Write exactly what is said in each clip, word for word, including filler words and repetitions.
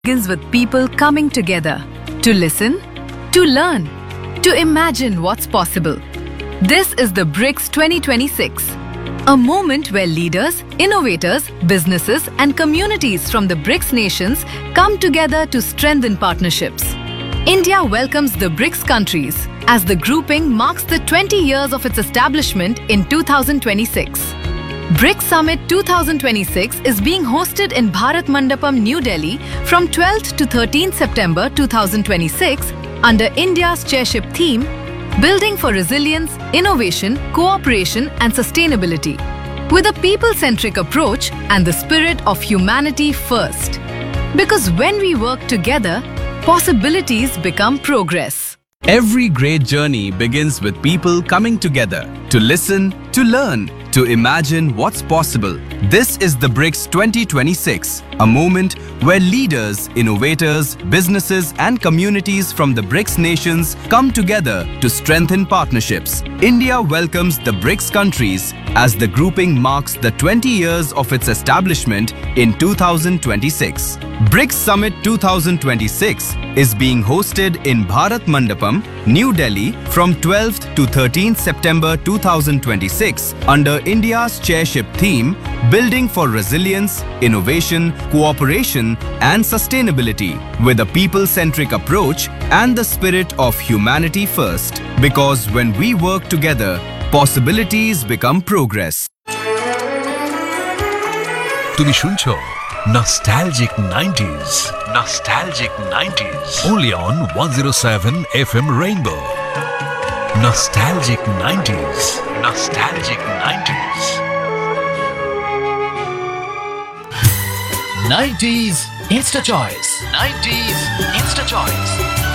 begins with people coming together to listen, to learn, to imagine what's possible. This is the BRICS twenty twenty-six, a moment where leaders, innovators, businesses and communities from the BRICS nations come together to strengthen partnerships. India welcomes the BRICS countries as the grouping marks the twenty years of its establishment in two thousand twenty-six. BRICS Summit twenty twenty-six is being hosted in Bharat Mandapam, New Delhi from twelfth to thirteenth September two thousand twenty-six under India's chairship theme, Building for Resilience, Innovation, Cooperation and Sustainability, with a people-centric approach and the spirit of humanity first. Because when we work together, possibilities become progress. Every great journey begins with people coming together to listen, to learn, to imagine what's possible. This is the BRICS twenty twenty-six, a moment where leaders, innovators, businesses and communities from the BRICS nations come together to strengthen partnerships. India welcomes the BRICS countries as the grouping marks the twenty years of its establishment in two thousand twenty-six. BRICS Summit twenty twenty-six is being hosted in Bharat Mandapam, New Delhi from twelfth to thirteenth September two thousand twenty-six under India's chairship theme, Building for Resilience, Innovation, Cooperation and Sustainability, with a people-centric approach and the spirit of humanity first. Because when we work together, possibilities become progress. তুমি শুনছো Nostalgic nineties. Nostalgic nineties. Only on one oh seven F M Rainbow. Nostalgic nineties. Nostalgic nineties. nineties Insta Choice. nineties Insta Choice.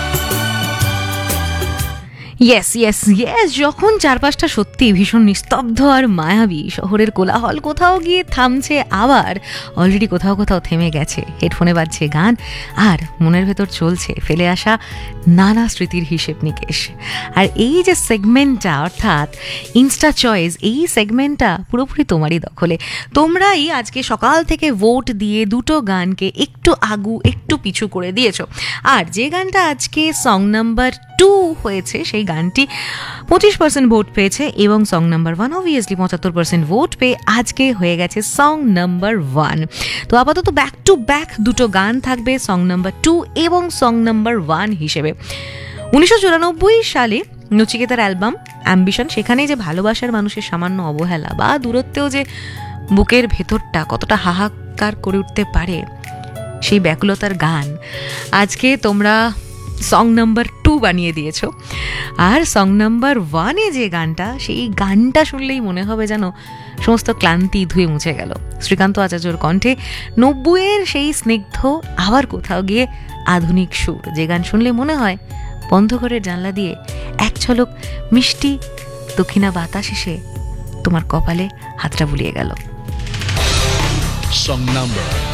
Yes yes yes যখন চারপাশটা সত্যি ভীষণ নিস্তব্ধ আর মায়াবী, শহরের কোলাহল কোথাও গিয়ে থামছে, আবার অলরেডি কোথাও কোথাও থেমে গেছে, হেডফোনে বাজছে গান আর মনের ভেতর চলছে ফেলে আসা নানা স্মৃতির হিসেব নিকেশ। আর এই যে সেগমেন্টটা অর্থাৎ ইনস্টা চয়েস, এই সেগমেন্টটা পুরোপুরি তোমারই দখলে। তোমরাই আজকে সকাল থেকে ভোট দিয়ে দুটো গানকে একটু আগু একটু পিছু করে দিয়েছো। আর যে গানটা আজকে সং নাম্বার টু হয়েছে সেই গানটি পঁচিশ পার্সেন্ট ভোট পেয়েছে এবং সং নাম্বার ওয়ান অবভিয়াসলি পঁচাত্তর পার্সেন্ট ভোট পেয়ে আজকে হয়ে গেছে সং নাম্বার ওয়ান। তো আপাতত ব্যাক টু ব্যাক দুটো গান থাকবে সং নাম্বার টু এবং সং নাম্বার ওয়ান হিসেবে। উনিশশো চুরানব্বই সালে নচিকেতার অ্যালবাম অ্যাম্বিশন, সেখানে যে ভালোবাসার মানুষের সামান্য অবহেলা বা দূরত্বেও যে বুকের ভেতরটা কতটা হাহাকার করে উঠতে পারে সেই ব্যাকুলতার গান আজকে তোমরা সং নাম্বার টু বানিয়ে দিয়েছো। আর সং নাম্বার ওয়ানে যে গানটা, সেই গানটা শুনলেই মনে হবে যেন সমস্ত ক্লান্তি ধুয়ে মুছে গেল। শ্রীকান্ত আচার্যর কণ্ঠে নব্বইয়ের সেই স্নিগ্ধ আবার কোথাও গিয়ে আধুনিক সুর, যে গান শুনলে মনে হয় বন্ধ ঘরের জানলা দিয়ে এক ঝলক মিষ্টি দক্ষিণা বাতাস এসে তোমার কপালে হাতটা বুলিয়ে গেল। Song number